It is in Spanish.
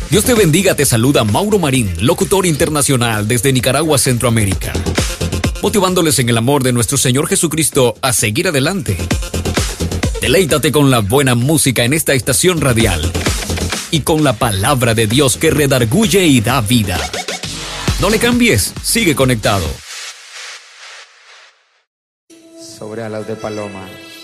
Dios te bendiga, te saluda Mauro Marín, locutor internacional desde Nicaragua, Centroamérica. Motivándoles en el amor de nuestro Señor Jesucristo a seguir adelante. Deleítate con la buena música en esta estación radial y con la palabra de Dios que redarguye y da vida. No le cambies, sigue conectado. Sobre alas de paloma.